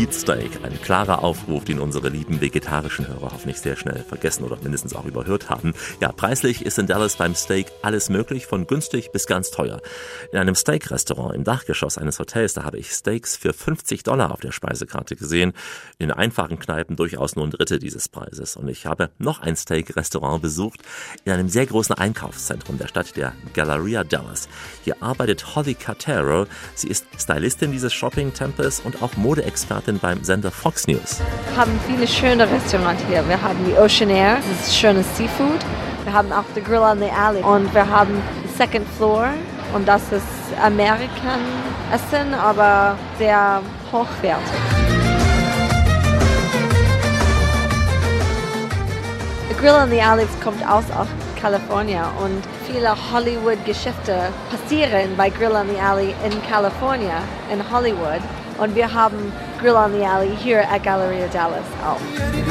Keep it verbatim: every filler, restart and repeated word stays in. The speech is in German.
Street Steak. Ein klarer Aufruf, den unsere lieben vegetarischen Hörer hoffentlich sehr schnell vergessen oder mindestens auch überhört haben. Ja, preislich ist in Dallas beim Steak alles möglich, von günstig bis ganz teuer. In einem Steak-Restaurant im Dachgeschoss eines Hotels, da habe ich Steaks für fünfzig Dollar auf der Speisekarte gesehen. In einfachen Kneipen durchaus nur ein Drittel dieses Preises. Und ich habe noch ein Steak-Restaurant besucht in einem sehr großen Einkaufszentrum der Stadt, der Galleria Dallas. Hier arbeitet Holly Cartero. Sie ist Stylistin dieses Shopping-Tempels und auch Modeexpertin beim Sender Fox News. Wir haben viele schöne Restaurants hier. Wir haben die Ocean Air, das ist schönes Seafood. Wir haben auch The Grill on the Alley und wir haben the Second Floor und das ist American Essen, aber sehr hochwertig. The Grill on the Alley kommt aus auch Kalifornien und viele Hollywood-Geschäfte passieren bei Grill on the Alley in Kalifornien, in Hollywood. Und wir haben Grill on the Alley hier at Galleria Dallas auch.